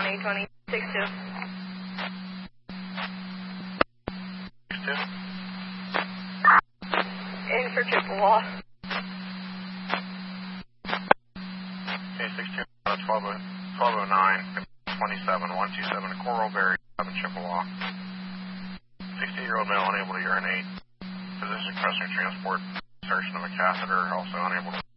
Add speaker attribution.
Speaker 1: 820, 62.
Speaker 2: 62?
Speaker 1: In for Chippewa.
Speaker 2: Okay, 62, 1209, 27, 127, Coral Berry, 7 Chippewa. 68-year-old male unable to urinate. Physician requesting transport, insertion of a catheter, also unable to